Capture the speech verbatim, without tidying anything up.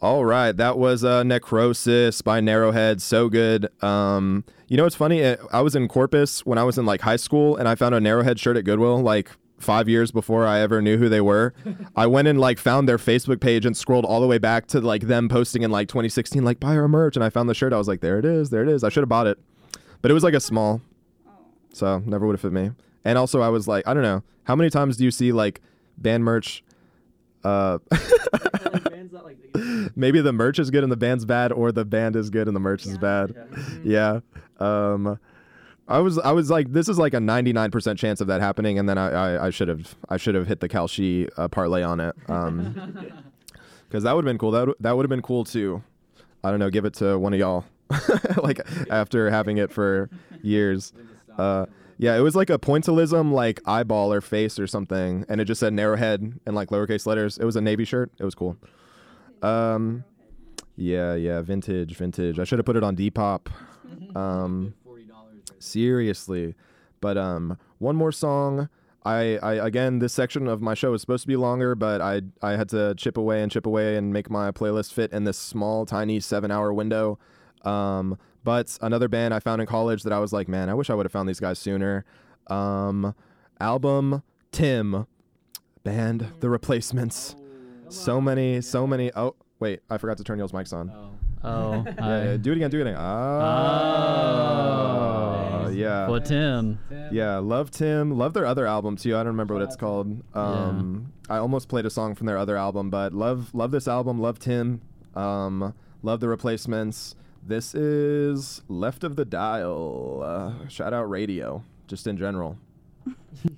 All right, that was uh, Necrosis by Narrowhead. So good. Um, you know what's funny? I was in Corpus when I was in like high school, and I found a Narrowhead shirt at Goodwill like five years before I ever knew who they were. I went and like found their Facebook page and scrolled all the way back to like them posting in like twenty sixteen, like buy our merch, and I found the shirt. I was like, there it is, there it is. I should have bought it, but it was like a small, so never would have fit me. And also, I was like, I don't know, how many times do you see like band merch? Uh, maybe the merch is good and the band's bad, or the band is good and the merch yeah. is bad. Yeah. yeah. Um, I was I was like, this is like a ninety-nine percent chance of that happening, and then I I should have I should have hit the Kalshi uh, parlay on it, um, because that would have been cool. That w- that would have been cool too. I don't know, give it to one of y'all, like after having it for years. Uh, yeah, it was like a pointillism, like eyeball or face or something, and it just said Narrowhead in like lowercase letters. It was a Navy shirt. It was cool. Um, yeah, yeah, vintage, vintage. I should have put it on Depop. Um, seriously, but um, one more song. I, I again, this section of my show is supposed to be longer, but I I had to chip away and chip away and make my playlist fit in this small, tiny seven-hour window. Um, but another band I found in college that I was like, man, I wish I would have found these guys sooner. Um, album Tim, band The Replacements. So many, so many. Oh, wait, I forgot to turn y'all's mics on. Oh, oh yeah, yeah, do it again, do it again. Oh, oh yeah. For Tim. Yeah, love Tim. Love their other album too. I don't remember what it's called. Um, yeah. I almost played a song from their other album, but love, love this album. Love Tim. Um, love The Replacements. This is Left of the Dial. Uh, shout out radio, just in general.